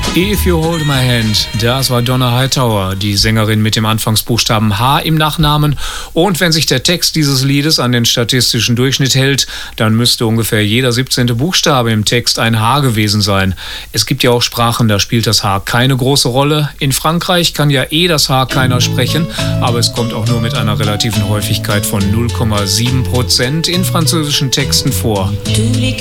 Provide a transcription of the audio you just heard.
If You Hold My Hand, das war Donna Hightower, die Sängerin mit dem Anfangsbuchstaben H im Nachnamen. Und wenn sich der Text dieses Liedes an den statistischen Durchschnitt hält, dann müsste ungefähr jeder 17. Buchstabe im Text ein H gewesen sein. Es gibt ja auch Sprachen, da spielt das H keine große Rolle. In Frankreich kann ja das H keiner sprechen, aber es kommt auch nur mit einer relativen Häufigkeit von 0,7% in französischen Texten vor.